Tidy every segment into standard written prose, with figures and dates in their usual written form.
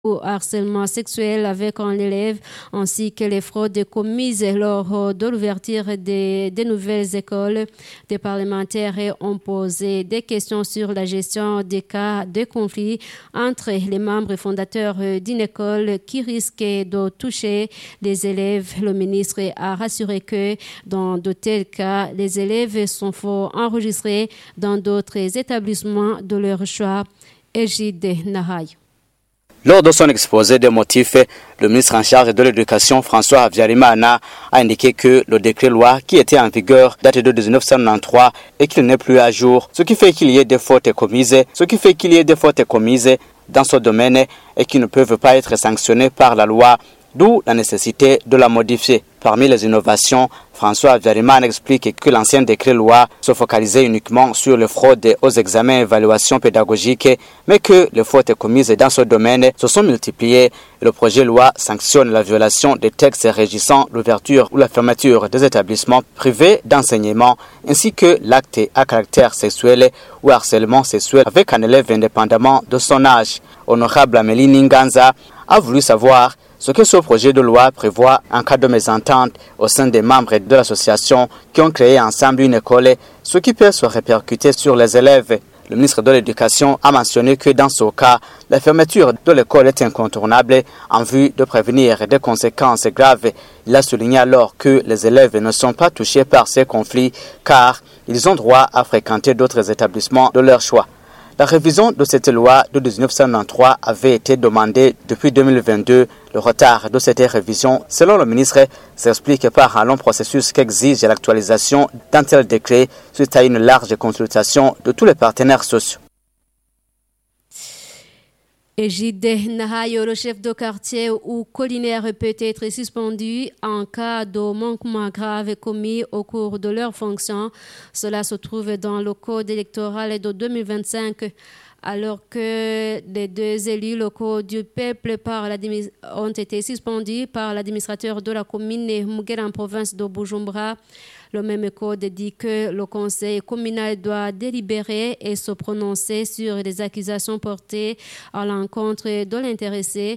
ou harcèlement sexuel avec un élève, ainsi que les fraudes commises lors de l'ouverture des nouvelles écoles. Des parlementaires ont posé des questions sur la gestion des cas de conflit entre les membres fondateurs d'une école qui risquaient de toucher les élèves. Le ministre a rassuré que dans de tels cas, les élèves sont enregistrés dans d'autres établissements de leur choix. Égide Nahaï. Lors de son exposé des motifs, le ministre en charge de l'éducation, François Habyarimana, a indiqué que le décret-loi qui était en vigueur date de 1993 et qu'il n'est plus à jour, ce qui fait qu'il y ait des fautes commises, dans ce domaine et qui ne peuvent pas être sanctionnées par la loi, d'où la nécessité de la modifier. Parmi les innovations, François Habyarimana explique que l'ancien décret-loi se focalisait uniquement sur les fraudes aux examens et évaluations pédagogiques, mais que les fautes commises dans ce domaine se sont multipliées. Le projet de loi sanctionne la violation des textes régissant l'ouverture ou la fermeture des établissements privés d'enseignement, ainsi que l'acte à caractère sexuel ou harcèlement sexuel avec un élève indépendamment de son âge. Honorable Amélie Ninganza a voulu savoir ce que ce projet de loi prévoit en cas de mésentente au sein des membres de l'association qui ont créé ensemble une école, ce qui peut se répercuter sur les élèves. Le ministre de l'Éducation a mentionné que dans ce cas, la fermeture de l'école est incontournable en vue de prévenir des conséquences graves. Il a souligné alors que les élèves ne sont pas touchés par ces conflits car ils ont droit à fréquenter d'autres établissements de leur choix. La révision de cette loi de 1993 avait été demandée depuis 2022. Le retard de cette révision, selon le ministre, s'explique par un long processus qu'exige l'actualisation d'un tel décret suite à une large consultation de tous les partenaires sociaux. Égide Nahayo, le chef de quartier ou collinaire peut être suspendu en cas de manquement grave commis au cours de leur fonction. Cela se trouve dans le code électoral de 2025. Alors que les deux élus locaux du peuple ont été suspendus par l'administrateur de la commune Mugera en province de Bujumbura. Le même code dit que le conseil communal doit délibérer et se prononcer sur les accusations portées à l'encontre de l'intéressé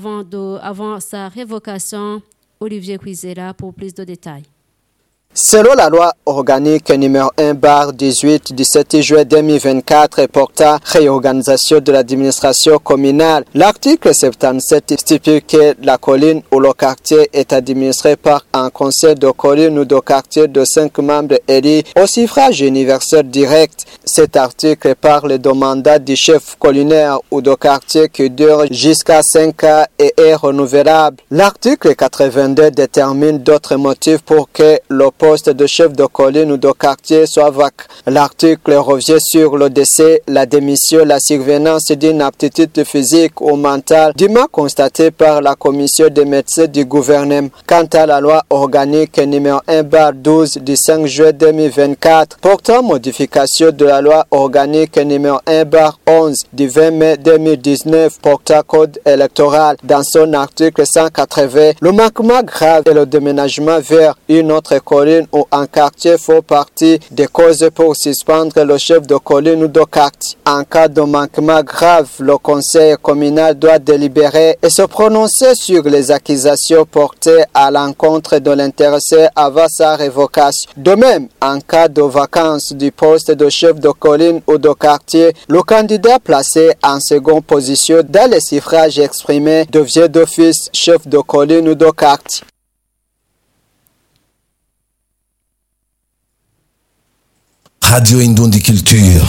avant sa révocation. Olivier Cuisera pour plus de détails. Selon la loi organique numéro 1/18 du 7 juillet 2024 portant réorganisation de l'administration communale, l'article 77 stipule que la colline ou le quartier est administré par un conseil de colline ou de quartier de 5 membres élus au suffrage universel direct. Cet article parle de mandat du chef collinaire ou de quartier qui dure jusqu'à 5 ans et est renouvelable. L'article 82 détermine d'autres motifs pour que le poste de chef de colline ou de quartier soit vacant. L'article revient sur le décès, la démission, la survenance d'une aptitude physique ou mentale dûment constatée par la commission des médecins du gouvernement. Quant à la loi organique numéro 1/12 du 5 juillet 2024 portant modification de la loi organique numéro 1/11 du 20 mai 2019 portant code électoral, dans son article 180, le manquement grave et le déménagement vers une autre colline ou un quartier font partie des causes pour suspendre le chef de colline ou de quartier. En cas de manquement grave, le conseil communal doit délibérer et se prononcer sur les accusations portées à l'encontre de l'intéressé avant sa révocation. De même, en cas de vacance du poste de chef de colline ou de quartier, le candidat placé en seconde position dans les suffrages exprimés devient d'office chef de colline ou de quartier. Radio Indondi Culture.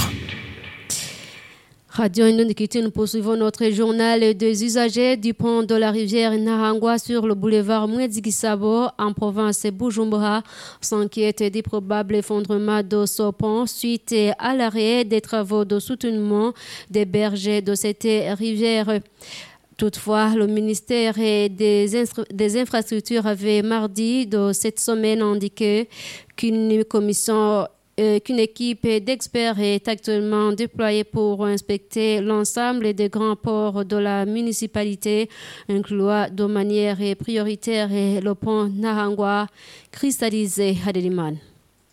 Radio Indondi Culture, nous poursuivons notre journal des usagers du pont de la rivière Nahangwa sur le boulevard Mouedzi-Gisabo en province Bujumbura s'inquiètent des probables effondrements de ce pont suite à l'arrêt des travaux de soutenement des bergers de cette rivière. Toutefois, le ministère des Infrastructures avait mardi de cette semaine indiqué qu'une équipe d'experts est actuellement déployée pour inspecter l'ensemble des grands ports de la municipalité, incluant de manière prioritaire le pont Nahangwa, cristallisé à Deliman.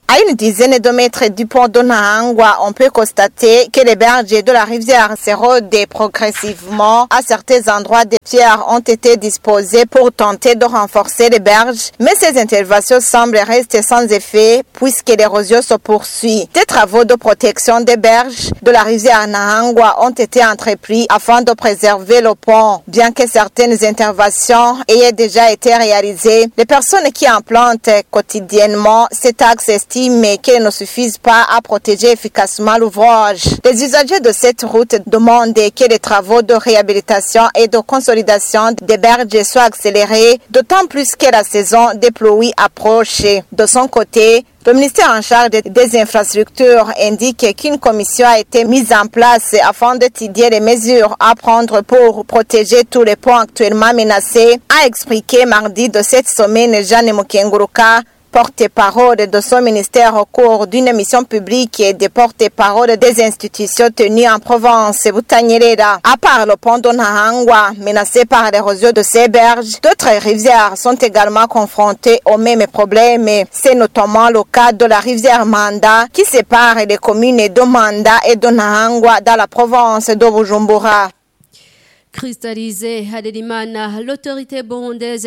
À une dizaine de mètres du pont de Nahangwa, on peut constater que les berges de la rivière s'érodent progressivement. À certains endroits, des pierres ont été disposées pour tenter de renforcer les berges, mais ces interventions semblent rester sans effet puisque l'érosion se poursuit. Des travaux de protection des berges de la rivière Nahangwa ont été entrepris afin de préserver le pont. Bien que certaines interventions aient déjà été réalisées, les personnes qui implantent quotidiennement cet axe estiment qu'elles ne suffisent pas à protéger efficacement l'ouvrage. Les usagers de cette route demandent que les travaux de réhabilitation et de consolidation des berges soient accélérés, d'autant plus que la saison des pluies approche. De son côté, le ministère en charge des infrastructures indique qu'une commission a été mise en place afin d'étudier les mesures à prendre pour protéger tous les ponts actuellement menacés, a expliqué mardi de cette semaine Jeanne Mukenguruka, porte-parole de son ministère au cours d'une émission publique et des porte-parole des institutions tenues en Provence, Butanyerera. À part le pont de Nahangwa, menacé par l'érosion de ses berges, d'autres rivières sont également confrontées aux mêmes problèmes. C'est notamment le cas de la rivière Manda qui sépare les communes de Manda et de Nahangwa dans la province de Bujumbura. Cristallisé à Hadelimana, l'autorité burundaise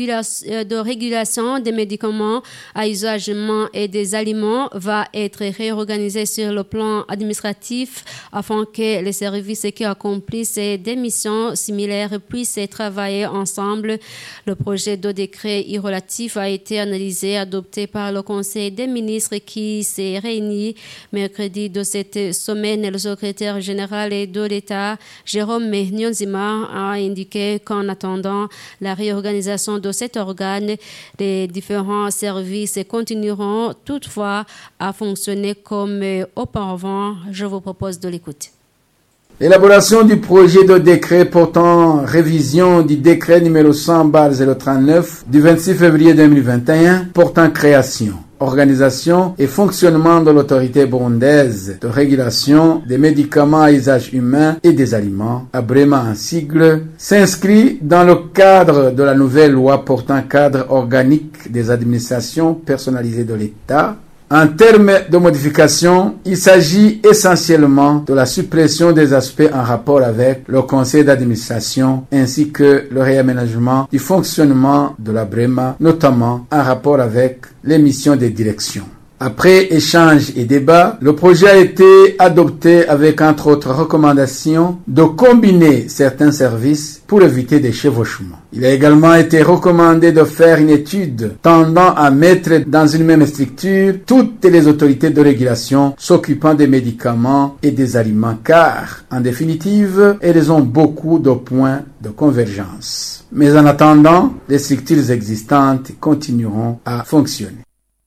de régulation des médicaments à usage humain et des aliments va être réorganisée sur le plan administratif afin que les services qui accomplissent des missions similaires puissent travailler ensemble. Le projet de décret relatif a été analysé et adopté par le Conseil des ministres qui s'est réuni mercredi de cette semaine. Le secrétaire général de l'État, Jérôme Nyonzima, a indiqué qu'en attendant la réorganisation de cet organe, les différents services continueront toutefois à fonctionner comme auparavant. Je vous propose de l'écouter. L'élaboration du projet de décret portant révision du décret numéro 100/039 du 26 février 2021 portant création, organisation et fonctionnement de l'autorité burundaise de régulation des médicaments à usage humain et des aliments, abrément en sigle, s'inscrit dans le cadre de la nouvelle loi portant cadre organique des administrations personnalisées de l'État. En termes de modification, il s'agit essentiellement de la suppression des aspects en rapport avec le conseil d'administration ainsi que le réaménagement du fonctionnement de la BREMA, notamment en rapport avec les missions des directions. Après échange et débat, le projet a été adopté avec entre autres recommandations de combiner certains services pour éviter des chevauchements. Il a également été recommandé de faire une étude tendant à mettre dans une même structure toutes les autorités de régulation s'occupant des médicaments et des aliments car, en définitive, elles ont beaucoup de points de convergence. Mais en attendant, les structures existantes continueront à fonctionner.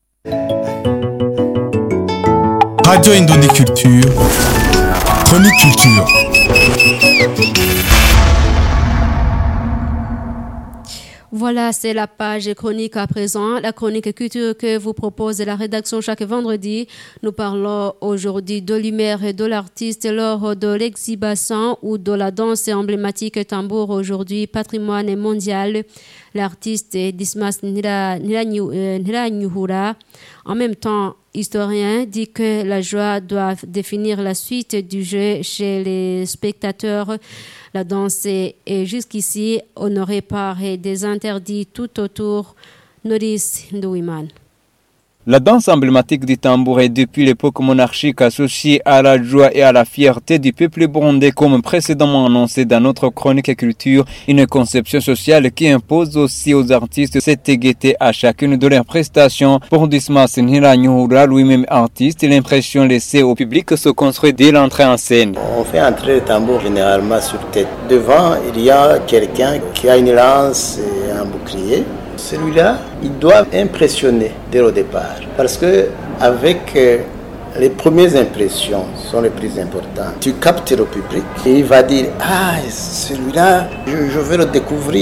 Radio Indondi Culture, Chronique Culture. Voilà, c'est la page chronique à présent. La chronique culture que vous propose la rédaction chaque vendredi. Nous parlons aujourd'hui de l'humeur et de l'artiste lors de l'exhibition ou de la danse emblématique tambour aujourd'hui, patrimoine mondial. L'artiste Dismas Niranyuhura, en même temps historien, dit que la joie doit définir la suite du jeu chez les spectateurs. La danse est jusqu'ici honorée par des interdits tout autour. Noris Ndouiman. La danse emblématique du tambour est depuis l'époque monarchique associée à la joie et à la fierté du peuple burundais comme précédemment annoncé dans notre chronique culture, une conception sociale qui impose aussi aux artistes cette gaieté à chacune de leurs prestations. Pour Dismas Niranyuhura, lui-même artiste, l'impression laissée au public se construit dès l'entrée en scène. On fait entrer le tambour généralement sur tête. Devant, il y a quelqu'un qui a une lance et un bouclier. Celui-là, il doit impressionner dès le départ parce que avec les premières impressions sont les plus importantes. Tu captes le public et il va dire celui-là, je veux le découvrir.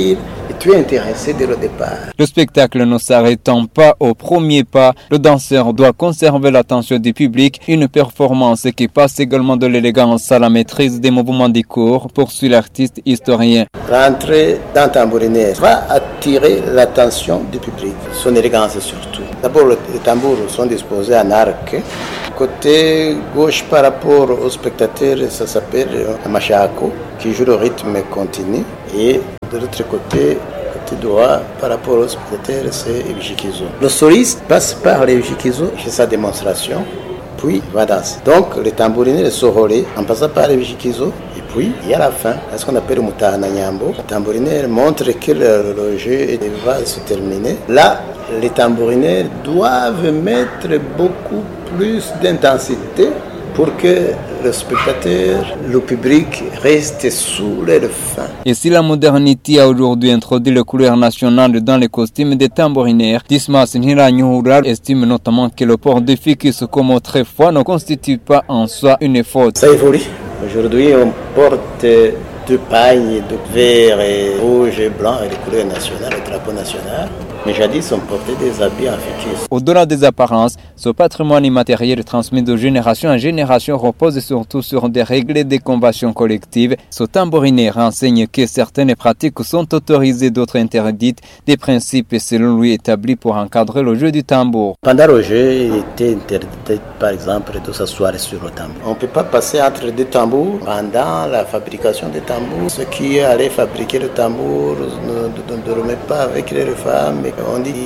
et tu es intéressé dès le départ. Le spectacle ne s'arrêtant pas au premier pas, le danseur doit conserver l'attention du public, une performance qui passe également de l'élégance à la maîtrise des mouvements du corps, poursuit l'artiste historien. Rentrer dans tambourinaire va attirer l'attention du public, son élégance surtout. D'abord, les tambours sont disposés en arc. Côté gauche par rapport aux spectateurs, ça s'appelle un machako, qui joue le rythme continu. Et de l'autre côté droit par rapport aux spectateurs, c'est Ebijikizo. Le soliste passe par les Ebijikizo chez sa démonstration, puis va danser. Donc le tambourinier est sorolé en passant par les Ebijikizo, et puis il y a la fin, ce qu'on appelle le Mutahana Nyambo. Le tambourinier montre que le jeu va se terminer. Là, les tambouriniers doivent mettre beaucoup plus d'intensité pour que le spectateur, le public reste sous leur fin. Et si la modernité a aujourd'hui introduit les couleurs nationales dans les costumes des tambourinaires, Dismas Nhiranyuhura estime notamment que le port de ficus comme autrefois ne constitue pas en soi une faute. Ça évolue. Aujourd'hui, on porte deux pagnes de vert et rouge et blanc et les couleurs nationales, le drapeau national. Mais jadis, on portait des habits en ficus. Au-delà des apparences, ce patrimoine immatériel transmis de génération en génération repose surtout sur des règles et des conventions collectives. Ce tambourinier renseigne que certaines pratiques sont autorisées, d'autres interdites, des principes selon lui établis pour encadrer le jeu du tambour. Pendant le jeu, il était interdit, par exemple, de s'asseoir sur le tambour. On ne peut pas passer entre deux tambours pendant la fabrication des tambours. Ceux qui allaient fabriquer le tambour ne dormaient pas avec les femmes. On dit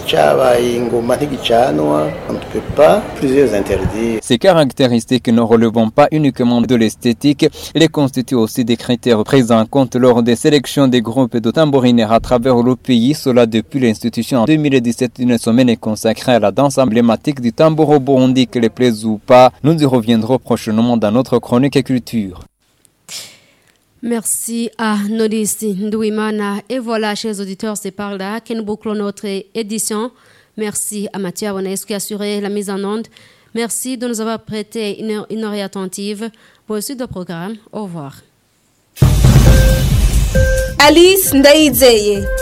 on ne peut pas, plusieurs interdits. Ces caractéristiques ne relèvent pas uniquement de l'esthétique, elles constituent aussi des critères pris en compte lors des sélections des groupes de tambourinaires à travers le pays, cela depuis l'institution en 2017 d'une semaine consacrée à la danse emblématique du tambour au Burundi, que les plaise ou pas. Nous y reviendrons prochainement dans notre chronique culture. Merci à Nodisi Ndouimana. Et voilà, chers auditeurs, c'est par là que nous bouclons notre édition. Merci à Mathieu Abones qui a assuré la mise en onde. Merci de nous avoir prêté une oreille attentive. Pour le suite du programme, au revoir. Alice Ndaizeye.